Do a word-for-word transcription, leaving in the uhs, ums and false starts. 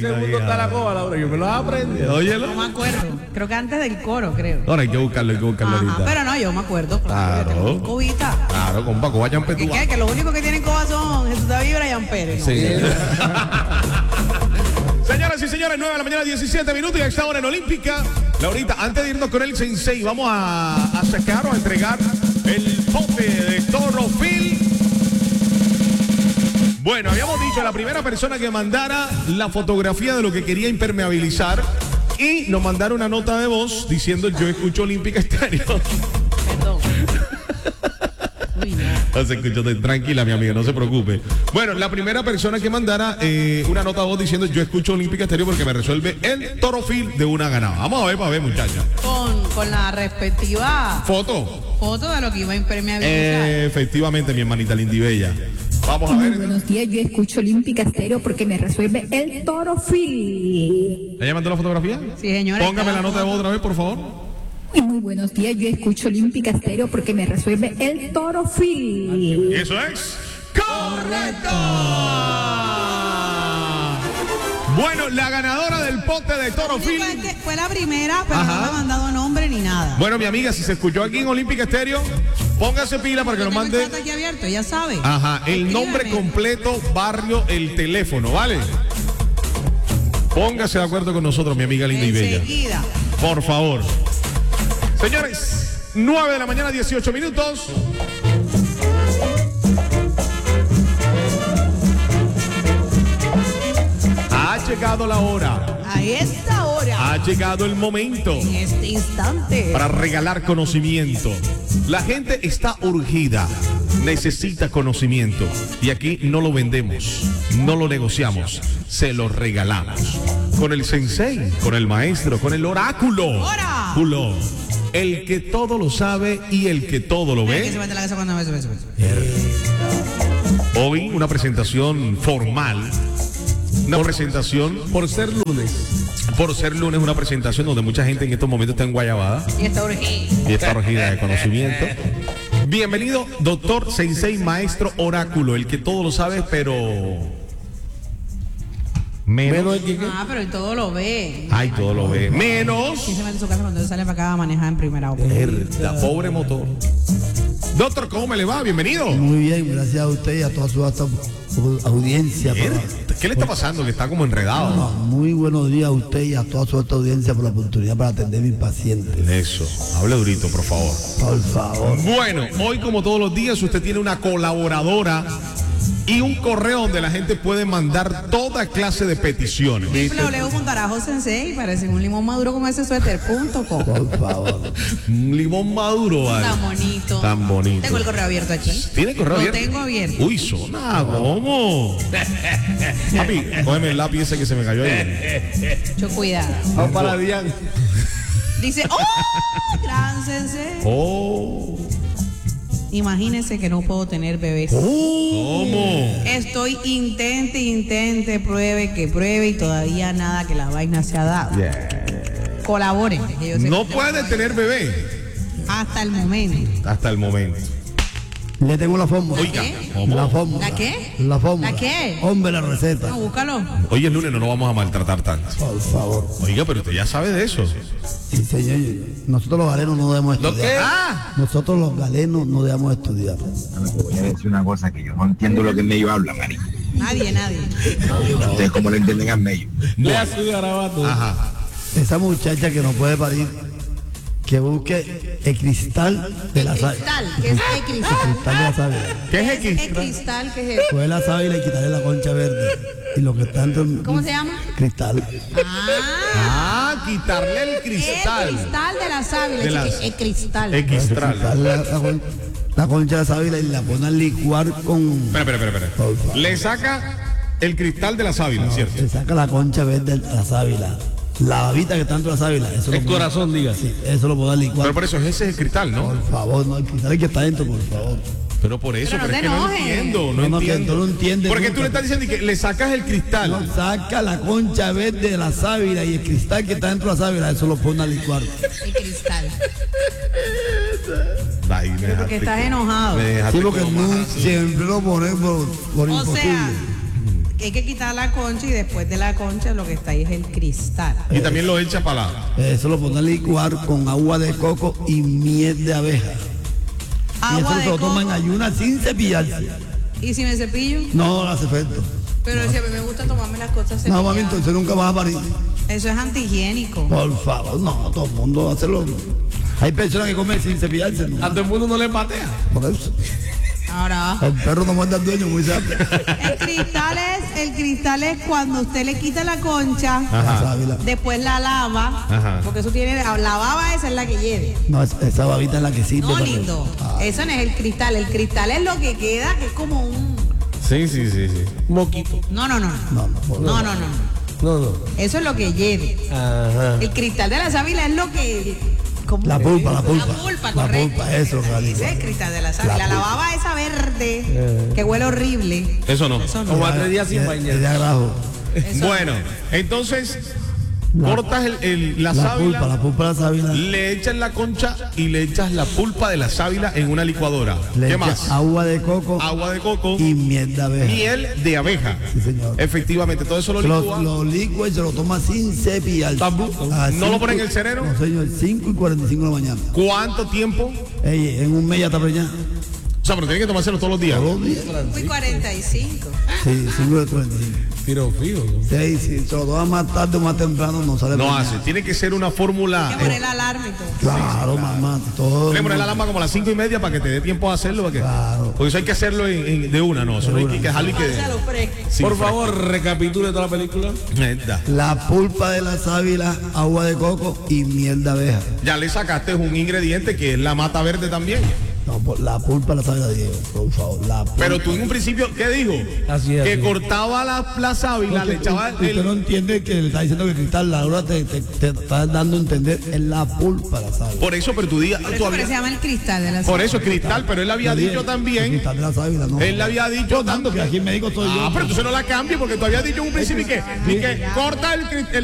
segundo está la coba, Laura? Yo me lo aprendí. Óyelo. No me acuerdo. Creo que antes del coro, creo. Ahora hay que buscarlo, hay que buscarlo Ajá, ahorita. pero no, yo me acuerdo. Claro. Yo tengo mi cobita. Claro, compa, coba ¿Y champetúa. qué? Que los únicos que tienen coba son Jesús David y Jan Pérez. ¿No? Sí. Señoras y señores, nueve de la mañana, diecisiete minutos y a esta hora en Olímpica. Laurita, antes de irnos con el Sensei, vamos a, a sacar o a entregar el pote de Toro Phil. Bueno, habíamos dicho, la primera persona que mandara la fotografía de lo que quería impermeabilizar y nos mandara una nota de voz diciendo yo escucho Olímpica Estéreo. Perdón. Uy, no. No se escuchó, tranquila, mi amiga, no se preocupe. Bueno, la primera persona que mandara eh, una nota de voz diciendo yo escucho Olímpica Estéreo porque me resuelve el Toro Phil de una ganada. Vamos a ver, para ver, muchachos. Con, con la respectiva Foto. foto de lo que iba a impermeabilizar. Eh, efectivamente, mi hermanita linda y bella. Vamos a Muy ver. buenos días, yo escucho Olímpica Estéreo porque me resuelve el Toro Phil. ¿Ella mandó la fotografía? Sí, señora. Póngame la nota de voz otra vez, por favor. Y muy buenos días, yo escucho Olímpica Estéreo porque me resuelve el Toro Phil. Y eso es correcto. Bueno, la ganadora del pote de Toro Phil. Fue, que fue la primera, pero Ajá. no me ha mandado nombre ni nada. Bueno, mi amiga, si se escuchó aquí en Olímpica Estéreo, póngase pila para que Yo nos tengo el mande. chat aquí abierto, ya sabe. Ajá, el nombre Escríbeme. completo, barrio, el teléfono, ¿vale? Póngase de acuerdo con nosotros, mi amiga linda y bella. Enseguida. Por favor. Señores, nueve de la mañana, dieciocho minutos. Ha llegado la hora. A esta hora, Ha llegado el momento en este instante, para regalar conocimiento. La gente está urgida, necesita conocimiento. Y aquí no lo vendemos, no lo negociamos, se lo regalamos. Con el sensei, con el maestro, con el oráculo. Oráculo. El que todo lo sabe y el que todo lo que se ve. mete en la casa cuando me sube, sube, sube. Hoy una presentación formal. Una presentación Por ser lunes. por ser lunes, una presentación donde mucha gente en estos momentos está en Guayabada. Y esta urgida. Y está regida de conocimiento. Bienvenido, doctor Sensei, maestro oráculo, el que todo lo sabe, pero menos. Menos el que. Ah, pero él todo lo ve. Ay, todo lo ve. Menos. ¿Quién se mete en su casa cuando él sale para acá a manejar en primera hora? La pobre motor. Doctor, ¿cómo me le va? Bienvenido. Muy bien, gracias a usted y a toda su vasta audiencia. Mierda, Para, ¿qué le está pasando? Que está como enredado. no, muy buenos días a usted y a toda su vasta audiencia por la oportunidad para atender a mis pacientes. Eso, hable durito, por favor. Por favor. Bueno, hoy como todos los días usted tiene una colaboradora y un correo donde la gente puede mandar toda clase de peticiones. W punto arajo sensei, parece un limón maduro como ese suéter, punto com. Por favor. Un limón maduro, vale. Tan bonito. Tan bonito. Tengo el correo abierto aquí. ¿Tiene correo Lo abierto? tengo abierto. Uy, zona, ¿cómo? Papi, cógeme el lápiz ese que se me cayó ahí. Mucho cuidado. Vamos para Dian. Dice, ¡oh! Gran sensei. Oh, Imagínense que no puedo tener bebés. ¿cómo? Estoy intente, intente, pruebe, que pruebe y todavía nada que la vaina se ha dado. Colaboren. que yo sé No que- puede tener bebé Hasta el momento. hasta el momento. Le tengo la fórmula. Oiga, ¿Qué? La ¿cómo? fórmula. ¿La qué? La fórmula. ¿La qué? Hombre, la receta. No, búscalo. Hoy es lunes, no nos vamos a maltratar tanto. Por favor. Oiga, pero usted ya sabe de eso. Sí, señor. Nosotros los galenos no debemos ¿Lo estudiar. qué? Ah, Nosotros los galenos no debemos estudiar. Te voy a decir una cosa que yo no entiendo lo que el medio habla, marico. Nadie, nadie. Ustedes cómo lo entienden al medio. Lea su garabato. ajá. Esa muchacha que no puede parir, que busque el cristal de la sábila. Cristal, ¿qué es el El cristal? cristal de la sábila. ¿Qué es ¿Qué X? es el cristal? ¿Qué es eso? Coge la sábila y quitarle la concha verde. Y lo que está dentro. ¿Cómo se llama? Cristal. Ah, Ah, quitarle el el cristal. cristal de la sábila. De chiqui, las- El cristal. El cristal. Quitarle la, la con- la concha de la sábila y la pone a licuar con. Espera, espera, espera, Por espera. favor. Le saca el cristal de la sábila, ¿cierto? Se saca la concha verde de la sábila. La babita que está dentro de la sábila. Eso El lo pone- corazón, diga. Sí, eso lo puede licuar. Pero por eso ese es el cristal, ¿no? Por favor, no, el cristal que está dentro, por favor. Pero por eso, Pero pero, no es te que no enojes. entiendo, no, No, no, que entiendo. tú no entiendes Porque nunca. tú le estás diciendo que le sacas el cristal. No, saca la concha verde de la sábila y el cristal que está dentro de la sábila, eso lo pone a licuar. El cristal. Ay, me dejaste Porque estás con- enojado. Me dejaste Sí, porque como no, más así. siempre lo ponen por, por O imposible. sea, hay que quitar la concha y después de la concha lo que está ahí es el cristal. Y también lo echa para la... Eso lo ponen a licuar con agua de coco y miel de abeja. y eso Agua se de lo toman en coco. ayunas sin cepillarse. ¿Y si me cepillo? No hace efecto. Pero si a mí me gusta tomarme las cosas No, cepilladas. mami, entonces nunca vas a parir. Eso es antihigiénico. Por favor, no, todo el mundo hace lo. Hay personas que comen sin cepillarse, ¿no? A todo el mundo no le patea. Por eso. Ahora, El perro no muerde al dueño, muy sabio. el cristal es, el cristal es cuando usted le quita la concha, La sábila. después la lava, Ajá. porque eso tiene, la baba esa es la que lleve. No, esa esa babita es la que sirve. No, para que- lindo. Ah, Eso no es el cristal. El cristal es lo que queda, que es como un. Sí, sí, sí, sí. Moquito. No, no, no. no, no, por- No, no, no. No, no. Eso es lo que lleve. Ajá. El cristal de la sábila es lo que. ¿cómo? La pulpa, la pulpa. La pulpa, La correcto. pulpa, eso, Cali. Ese es el cristal de la sábila. La La, pulpa. baba esa verde, que huele horrible. Eso no. Eso no. Como a tres días sin Es- bañar. es de agrajo. Eso Bueno, entonces cortas el, el- la, La sábila, pulpa, la pulpa de la sábila. le echas la concha y le echas la pulpa de la sábila en una licuadora. Le ¿Qué echa más? agua de coco Agua de coco, y miel de abeja. miel de abeja. Sí, señor. Efectivamente, todo eso lo Se Lo, licúa. lo licua y se lo toma sin cepillar. Tambu- A ¿No lo cinco- ponen en el sereno? No, señor, cinco y cuarenta y cinco de la mañana. ¿Cuánto tiempo? Ey, en un mes ya está preñada. O sea, pero tienen que tomárselo todos los días. Todos los días. Fui cuarenta y cinco. Sí, cinco y cuarenta y cinco. Tiro fijo. ¿no? Sí, sí, se lo toma más tarde o más temprano, no sale No preñada. hace. Tiene que ser una fórmula. Hay que poner la alarma y todo. Claro, mamá, todo. Tiene que poner la alarma como a las cinco y media para que te dé tiempo a hacerlo. Porque, Claro. porque eso hay que hacerlo en- en- de una, no. Eso no hay que dejarlo y que. Pásalo fresco. Sí, Por fresco. favor, recapitule toda la película. Neta. La pulpa de la sábila, agua de coco y miel de abeja. Ya le sacaste un ingrediente que es la mata verde también. No, por la pulpa de la sábila, Diego, por favor. La pulpa. Pero tú en un principio, ¿qué dijo? Así es, Que así es. cortaba la, la sábila, Porque le echaba usted el. no entiende que le está diciendo que el cristal, la hora te, te, te está dando a entender es la pulpa de la sábila. Por eso, pero tú digas. Por tú eso, pero habías- se llama el cristal de la por sábila. eso es cristal, pero él había Yo dicho dije, El también. cristal de la sábila, no. Él le había dicho Dando que aquí en México estoy yo. Ah, pero entonces no la cambies porque tú habías dicho en un principio y que, y que corta el, cri- el